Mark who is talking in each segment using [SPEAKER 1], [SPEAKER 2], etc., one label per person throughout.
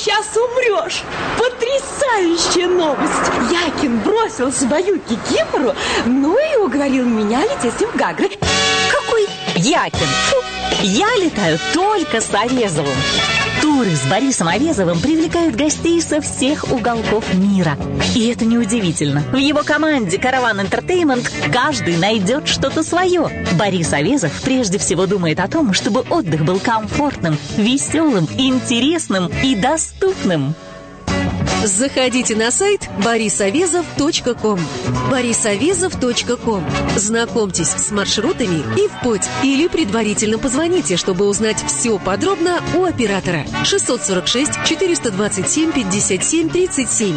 [SPEAKER 1] сейчас умрешь. Потрясающая новость. Якин бросил свою кикимору, ну и уговорил меня лететь с ним в Гагры.
[SPEAKER 2] Какой Якин? Фу, я летаю только с Овезовым. Туры с Борисом Овезовым привлекают гостей со всех уголков мира. И это неудивительно. В его команде «Караван Entertainment» каждый найдет что-то свое. Борис Овезов прежде всего думает о том, чтобы отдых был комфортным, веселым, интересным и доступным.
[SPEAKER 3] Заходите на сайт borisovезov.com. borisovезov.com. Знакомьтесь с маршрутами и в путь. Или предварительно позвоните, чтобы узнать все подробно у оператора. 646-427-57-37.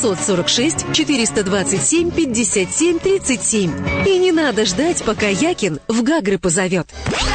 [SPEAKER 3] 646-427-57-37. И не надо ждать, пока Якин в Гагры позовет.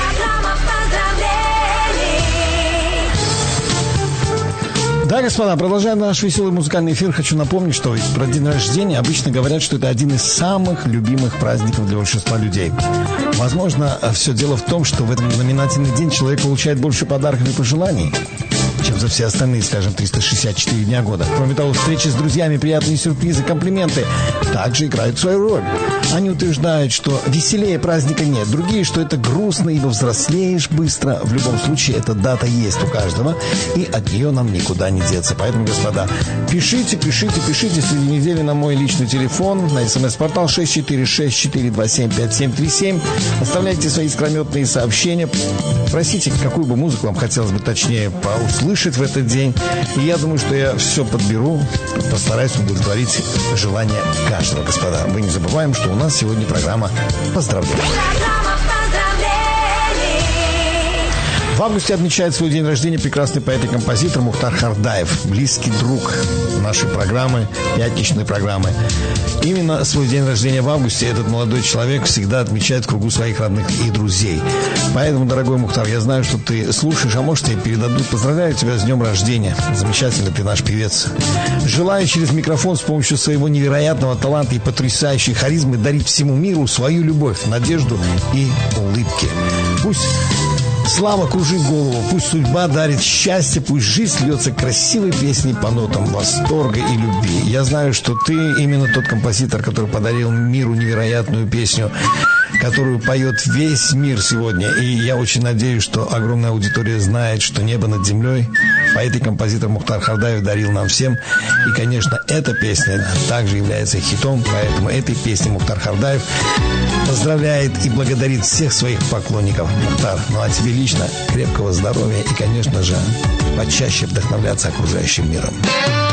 [SPEAKER 4] Да, господа, продолжая наш веселый музыкальный эфир, хочу напомнить, что про день рождения обычно говорят, что это один из самых любимых праздников для большинства людей. Возможно, все дело в том, что в этот знаменательный день человек получает больше подарков и пожеланий, чем за все остальные, скажем, 364 дня года. Кроме того, встречи с друзьями, приятные сюрпризы, комплименты также играют свою роль. Они утверждают, что веселее праздника нет. Другие, что это грустно, ибо взрослеешь быстро. В любом случае, эта дата есть у каждого, и от нее нам никуда не деться. Поэтому, господа, пишите среди недели на мой личный телефон, на смс-портал 646-427-5737. Оставляйте свои искрометные сообщения. Просите, какую бы музыку вам хотелось бы точнее услышать в этот день. И я думаю, что я все подберу, постараюсь удовлетворить желание каждого, господа. Мы не забываем, что у нас сегодня программа «Поздравления». В августе отмечает свой день рождения прекрасный поэт и композитор Мухтар Хардаев, близкий друг нашей программы, пятничной программы. Именно свой день рождения в августе этот молодой человек всегда отмечает в кругу своих родных и друзей. Поэтому, дорогой Мухтар, я знаю, что ты слушаешь, а может, тебе передадут. Поздравляю тебя с днем рождения. Замечательно, ты наш певец. Желаю через микрофон с помощью своего невероятного таланта и потрясающей харизмы дарить всему миру свою любовь, надежду и улыбки. Пусть слава кружит голову, пусть судьба дарит счастье, пусть жизнь льется красивой песней по нотам восторга и любви. Я знаю, что ты именно тот композитор, который подарил миру невероятную песню, которую поет весь мир сегодня. И я очень надеюсь, что огромная аудитория знает, что небо над землей поэт и композитор Мухтар Хардаев дарил нам всем. И, конечно, эта песня также является хитом, поэтому этой песней Мухтар Хардаев поздравляет и благодарит всех своих поклонников. Мухтар, ну а тебе лично крепкого здоровья и, конечно же, почаще вдохновляться окружающим миром.